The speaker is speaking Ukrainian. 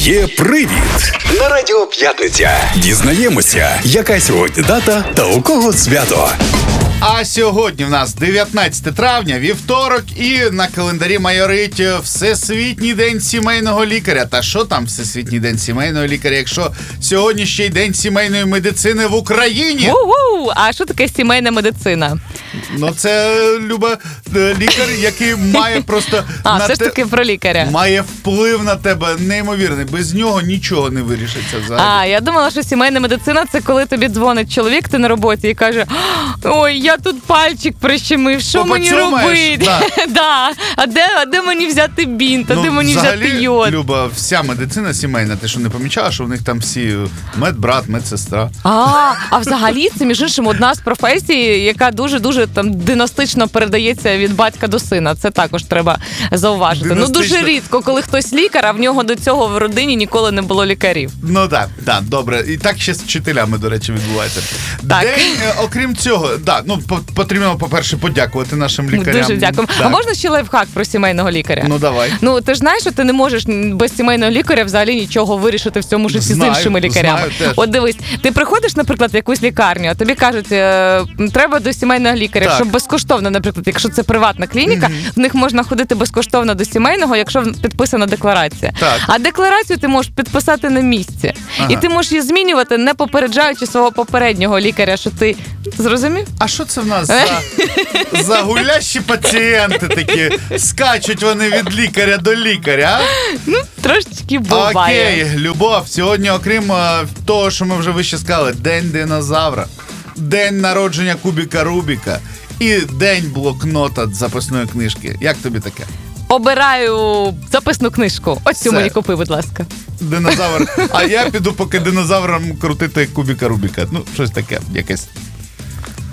Є привід на Радіо П'ятниця. Дізнаємося, яка сьогодні дата та у кого свято. А сьогодні в нас 19 травня, вівторок, і на календарі майорить Всесвітній день сімейного лікаря. Та що там Всесвітній день сімейного лікаря, якщо сьогодні ще й день сімейної медицини в Україні? А що таке сімейна медицина? Ну це, Люба, лікар, який має просто... Все ж таки про лікаря. Має вплив на тебе неймовірний. Без нього нічого не вирішиться взагалі. Я думала, що сімейна медицина – це коли тобі дзвонить чоловік, ти на роботі, і каже: ой, я тут пальчик прищемив, що мені робити? Да. А де мені взяти бінт, а де мені взяти йод? Люба, вся медицина сімейна, ти що не помічала, що в них там всі медбрат, медсестра? А взагалі це, між іншим, одна з професій, яка дуже-дуже там династично передається від батька до сина. Це також треба зауважити. Династично. Ну, дуже рідко, коли хтось лікар, а в нього до цього в родині ніколи не було лікарів. Ну так, добре. І так ще з вчителями, до речі, відбувається. Так. День, окрім цього, потрібно, по-перше, подякувати нашим лікарям. Дуже дякую. Так. А можна ще лайфхак про сімейного лікаря? Ну, давай. Ну, ти ж знаєш, що ти не можеш без сімейного лікаря взагалі нічого вирішити в цьому житті з іншими лікарями. Знаю теж. От дивись, ти приходиш, наприклад, в якусь лікарню, а тобі кажуть, треба до сімейного лікаря, Так. щоб безкоштовно, наприклад, якщо це приватна клініка, в них можна ходити безкоштовно до сімейного, якщо підписана декларація. Так. А декларацію ти можеш підписати на місці. Ага. І ти можеш її змінювати, не попереджаючи свого попереднього лікаря, що ти зрозумів? А що це в нас за гулящі пацієнти такі? Скачуть вони від лікаря до лікаря, а? Трошечки буває. Окей, Любов, сьогодні, окрім того, що ми вже вище сказали, День динозавра, день народження кубіка Рубіка і день блокнота записної книжки. Як тобі таке? Обираю записну книжку. Ось цю Все. мені купи, будь ласка. Динозавр. А я піду поки динозаврам крутити кубіка Рубіка. Ну, щось таке, якесь.